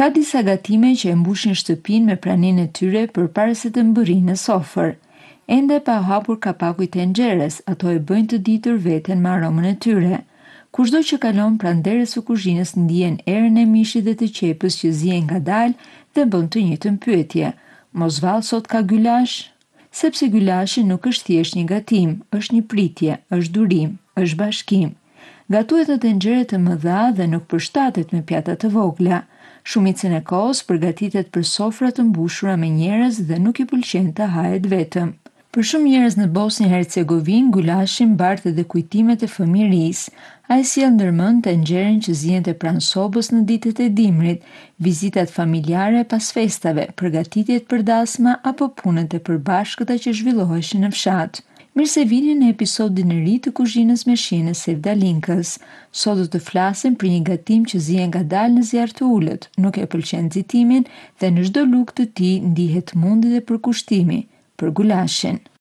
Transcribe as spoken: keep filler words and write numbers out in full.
Ka disa gatime që e mbushin shtëpinë me praninë e tyre përpara se të mbërrinë në sofër. Ende pa hapur kapaku i tenxheres, ato e bëjnë të ditur veten me aromën e tyre. Kushdo që kalon pranë derës së kuzhinës ndihen erën e mishit dhe të qepës që zihen ngadalë dhe bën të njëjtën pyetje: mos vallë sot ka gylash? Sepse gylashi nuk është thjesht një gatim, është një pritje, është durim, është bashkim. Gatuhet në tenxhere të mëdha dhe nuk përshtatet me pjata të vogla. Shumicën e kohës përgatitet për sofra të mbushura me njerëz dhe nuk i pëlqen të hahet vetëm. Për shumë njerëz në Bosnjë Hercegovinë, gylashi mbart edhe kujtimet e fëmijërisë. Ai sjell ndërmend tenxheren që zihente pranë sobës në ditët e dimrit, vizitat familjare pas festave, përgatitjet për dasma apo punët e përbashkëta që zhvilloheshin në fshat. Mirë se vini në episodin e ri të kuzhinës me shihen e Sevdalinkës. Sot do të flasim për një gatim që zihen ngadalë në zjarr të ulët, nuk e pëlqen nxitimin dhe në çdo lugë të tij ndihet mundi dhe përkushtimi, për gulashin.